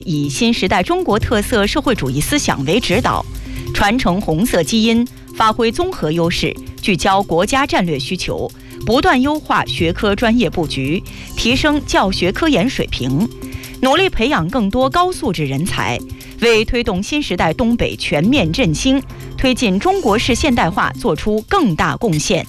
以新时代中国特色社会主义思想为指导，传承红色基因，发挥综合优势，聚焦国家战略需求，不断优化学科专业布局，提升教学科研水平，努力培养更多高素质人才，为推动新时代东北全面振兴、推进中国式现代化做出更大贡献。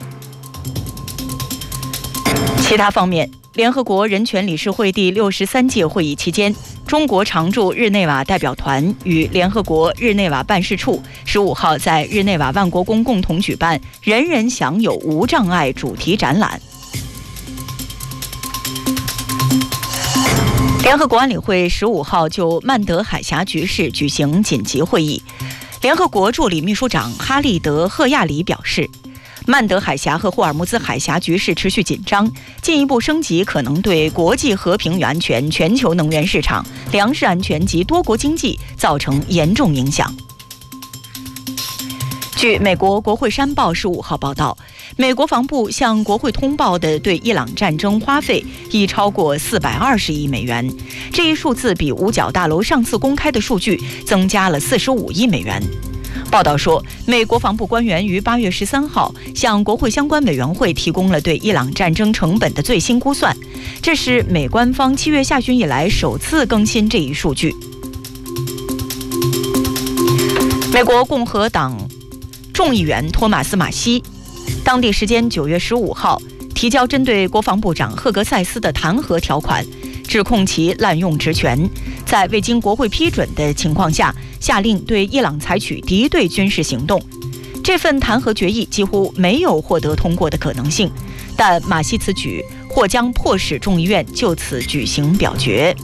其他方面，联合国人权理事会第63届会议期间，中国常驻日内瓦代表团与联合国日内瓦办事处15号在日内瓦万国宫共同举办“人人享有无障碍”主题展览。联合国安理会15号就曼德海峡局势举行紧急会议。联合国助理秘书长哈利德·赫亚里表示，曼德海峡和霍尔木兹海峡局势持续紧张，进一步升级可能对国际和平与安全、全球能源市场、粮食安全及多国经济造成严重影响。据美国国会山报15号报道，美国防部向国会通报的对伊朗战争花费已超过420亿美元，这一数字比五角大楼上次公开的数据增加了45亿美元。报道说，美国防部官员于8月13号向国会相关委员会提供了对伊朗战争成本的最新估算，这是美官方7月下旬以来首次更新这一数据。美国共和党众议员托马斯·马西当地时间9月15号提交针对国防部长赫格塞斯的弹劾条款，指控其滥用职权，在未经国会批准的情况下，下令对伊朗采取敌对军事行动。这份弹劾决议几乎没有获得通过的可能性，但马西此举或将迫使众议院就此举行表决。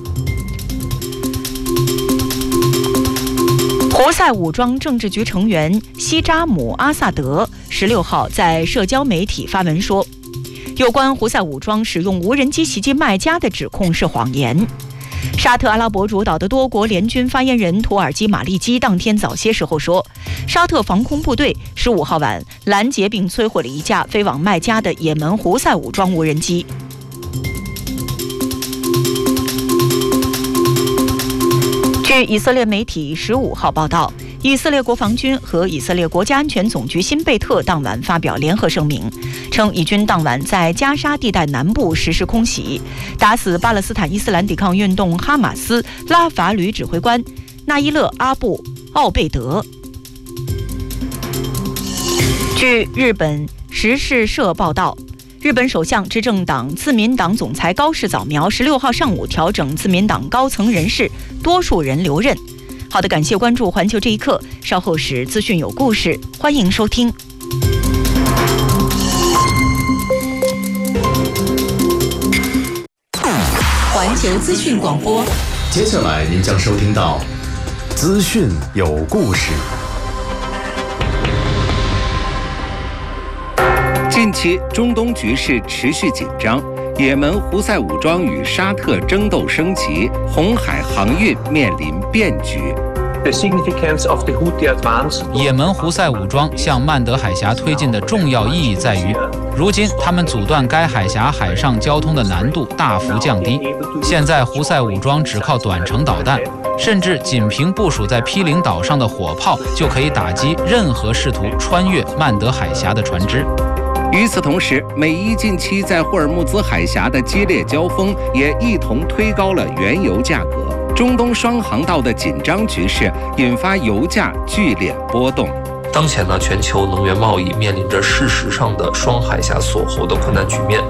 胡塞武装政治局成员西扎姆·阿萨德16号在社交媒体发文说，有关胡塞武装使用无人机袭击麦加的指控是谎言。沙特阿拉伯主导的多国联军发言人土耳其马利基当天早些时候说，沙特防空部队15号晚拦截并摧毁了一架飞往麦加的也门胡塞武装无人机。据以色列媒体15号报道，以色列国防军和以色列国家安全总局新贝特当晚发表联合声明，称以军当晚在加沙地带南部实施空袭，打死巴勒斯坦伊斯兰抵抗运动哈马斯拉法旅指挥官纳伊勒·阿布奥贝德。据日本时事社报道，日本首相执政党自民党总裁高市早苗16号上午调整自民党高层人事，多数人留任。好的，感谢关注环球这一刻，稍后是资讯有故事，欢迎收听。 环球资讯广播， 接下来您将收听到资讯有故事。 近期中东局势持续紧张，也门胡塞武装与沙特争斗升级，红海航运面临变局。 也门胡塞武装向曼德海峡推进的重要意义在于，如今他们阻断该海峡海上交通的难度大幅降低。现在胡塞武装只靠短程导弹，甚至仅凭部署在毗邻岛上的火炮就可以打击任何试图穿越曼德海峡的船只。 与此同时，美伊近期在霍尔木兹海峡的激烈交锋也一同推高了原油价格。中东双航道的紧张局势引发油价剧烈波动。 当前呢，全球能源贸易面临着事实上的双海峡锁喉的困难局面。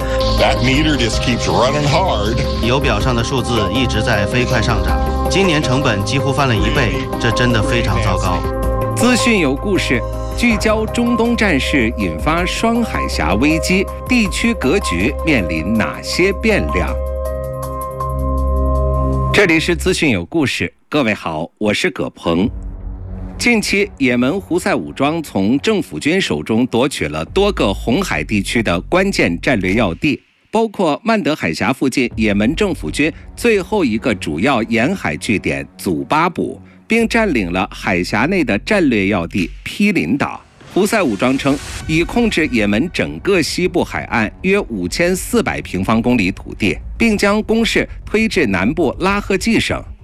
油表上的数字一直在飞快上涨，今年成本几乎翻了1倍，这真的非常糟糕。 资讯有故事，聚焦中东战事引发双海峡危机，地区格局面临哪些变量？这里是资讯有故事，各位好，我是葛鹏。近期，也门胡塞武装从政府军手中夺取了多个红海地区的关键战略要地，包括曼德海峡附近也门政府军最后一个主要沿海据点祖巴卜，并占领了海峡内的战略要地毗邻岛。胡塞武装称，已控制也门整个西部海岸约5400平方公里土地，并将攻势推至南部拉赫季省。